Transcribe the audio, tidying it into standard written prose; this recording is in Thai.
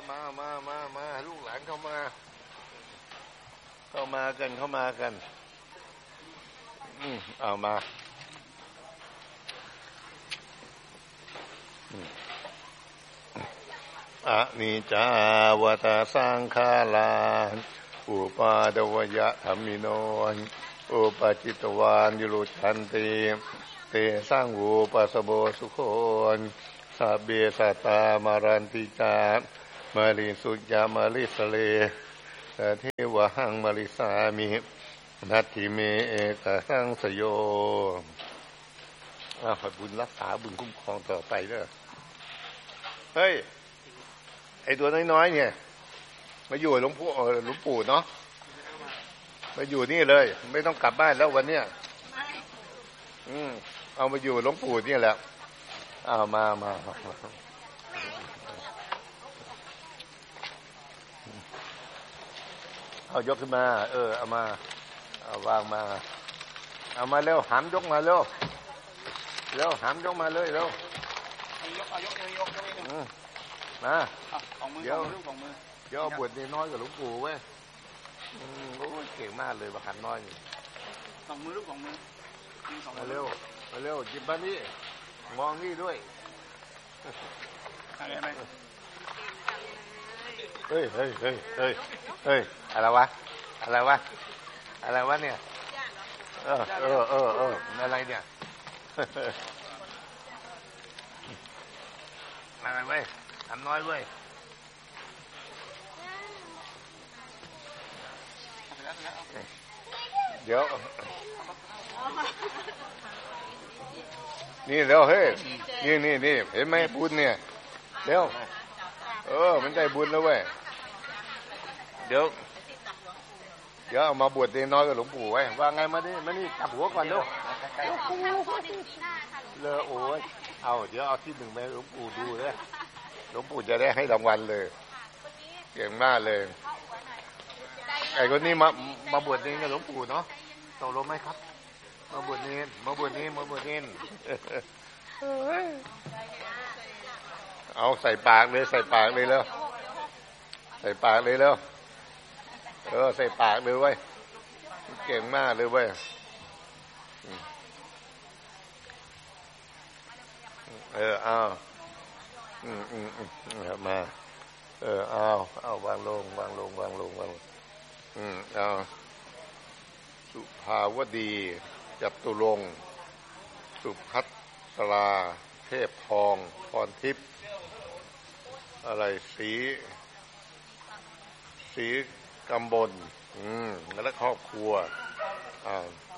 มาลูกหลานเข้ามากันเอามาอะนิจจาวตาสังขาราอุปาดวยะธรรมิโนอุปจิตวานยุรุชันติเตสังอุปสโบสุโขสัพเบสัตตามารันติจามะริสุญญามะริสเลเทวะหังมะริสามินัตถิเมเอกสังสโยขอบุญรักษาบุญคุ้มครองต่อไปเด้อเฮ้ยไอตัวน้อยๆเนี่ยมาอยู่หลวงปู่เนาะมาอยู่นี่เลยไม่ต้องกลับบ้านแล้ววันเนี้ยเอามาอยู่หลวงปู่นี่แหละเอามาเอายกขึ้นมาเอามาเอาวางมาเอามาเร็วหามยกมาเร็วหามยกมาเลยเร็วยกมาเดี๋ยวบวชนี่น้อยกว่าหลวงปู่เว้ยโอ้ยเก่งมากเลยบักขันน้อยสองมือลูกสองมือมาเร็วจิบบ้านนี้มองนี่ด้วยเฮ้ยอะไรวะเนี่ยอะไรเนี่ยอะไรเว้ยทำน้อยเว้ยเดี๋ยวนี่เร็วเฮ้ยนี่เห็นไหมบุญเนี่ยเร็วมันได้บุญแล้วเว้ยเดี๋ยวเอามาบวชเด็กน้อยกับหลวงปู่ไว้ว่าไงมานี่จับหัวก่อนเร็วโอ้ยเดี๋ยวเอาที่หนึ่งไปหลวงปู่ดูเลยหลวงปู่จะได้ให้รางวัลเลยเก่งมากเลยไอ้คนนี้มาบวชเนรกับหลวงปู่เนาะตกลงไหมครับมาบวชเนรเอาใส่ปากเลยแล้วใส่ปากเลยแล้วใส่ปากเลยเว้ยเก่งมากเลยเว้ยเอามาเอาวางลงเอาสุภาวดีจัตุรงค์สุภัสราเทพทองพรทิพย์อะไรสีกำบลและครอบครัว